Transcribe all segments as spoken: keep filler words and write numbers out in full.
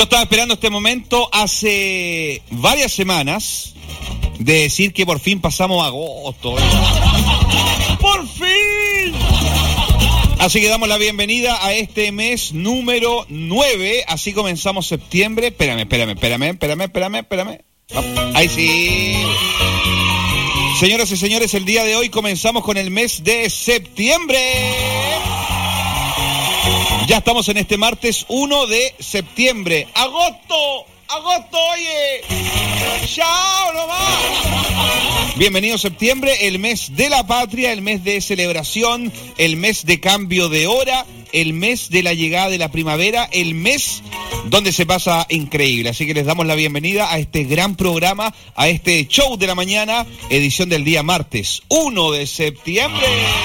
Yo estaba esperando este momento hace varias semanas de decir que por fin pasamos agosto. ¡Por fin! Así que damos la bienvenida a este mes número nueve. Así comenzamos septiembre. Espérame, espérame, espérame, espérame, espérame, espérame. Ahí sí. Señoras y señores, el día de hoy comenzamos con el mes de septiembre. Ya estamos en este martes uno de septiembre. ¡Agosto! ¡Agosto, oye! ¡Chao nomás! Bienvenido septiembre, el mes de la patria, el mes de celebración, el mes de cambio de hora, el mes de la llegada de la primavera, el mes donde se pasa increíble. Así que les damos la bienvenida a este gran programa, a este show de la mañana, edición del día martes uno de septiembre.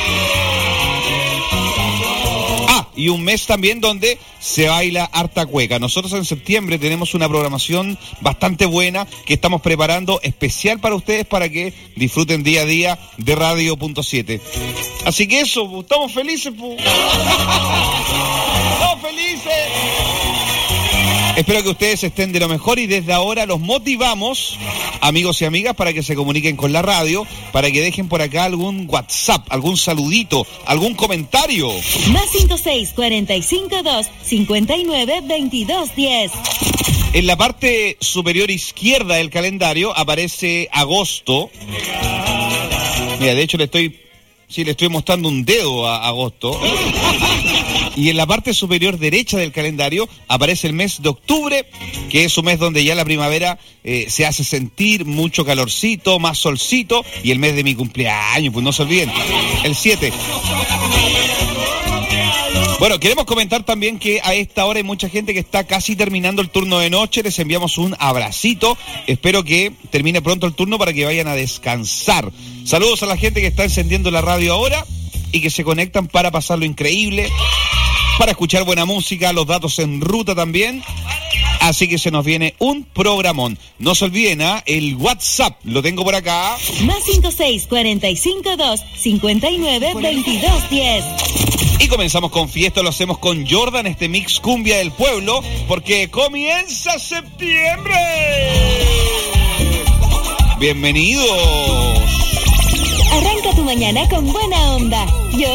Y un mes también donde se baila harta cueca. Nosotros en septiembre tenemos una programación bastante buena que estamos preparando especial para ustedes para que disfruten día a día de Radio Punto siete. Así que eso, pues, estamos felices. Pues. ¡Estamos felices! Espero que ustedes estén de lo mejor y desde ahora los motivamos, amigos y amigas, para que se comuniquen con la radio, para que dejen por acá algún WhatsApp, algún saludito, algún comentario. Más cinco seis cuatro cinco dos cinco nueve dos dos uno cero. En la parte superior izquierda del calendario aparece agosto. Mira, de hecho le estoy, sí, le estoy mostrando un dedo a agosto. Y en la parte superior derecha del calendario aparece el mes de octubre, que es un mes donde ya la primavera eh, se hace sentir, mucho calorcito, más solcito, y el mes de mi cumpleaños, pues no se olviden, el siete. Bueno, queremos comentar también que a esta hora hay mucha gente que está casi terminando el turno de noche. Les enviamos un abracito. Espero que termine pronto el turno para que vayan a descansar. Saludos a la gente que está encendiendo la radio ahora y que se conectan para pasar lo increíble, para escuchar buena música, los datos en ruta también. Así que se nos viene un programón. No se olviden, ¿eh? El WhatsApp lo tengo por acá. Más cinco seis cuatro cinco dos cinco nueve dos dos uno cero. Y comenzamos con fiesta, lo hacemos con Jordan, este mix cumbia del pueblo, porque comienza septiembre. Bienvenidos. Arranca tu mañana con buena onda. Yo